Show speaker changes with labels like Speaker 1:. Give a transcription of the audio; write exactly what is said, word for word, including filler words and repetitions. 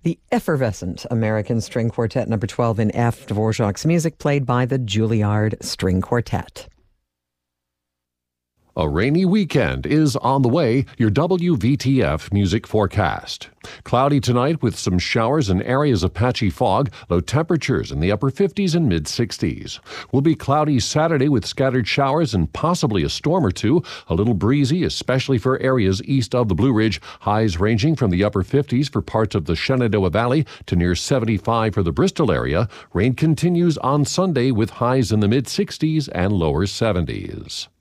Speaker 1: The effervescent American String Quartet number twelve in F, Dvorak's music played by the Juilliard String Quartet.
Speaker 2: A rainy weekend is on the way. Your W V T F music forecast. Cloudy tonight with some showers and areas of patchy fog. Low temperatures in the upper fifties and mid sixties. Will be cloudy Saturday with scattered showers and possibly a storm or two. A little breezy, especially for areas east of the Blue Ridge. Highs ranging from the upper fifties for parts of the Shenandoah Valley to near seventy-five for the Bristol area. Rain continues on Sunday with highs in the mid sixties and lower seventies.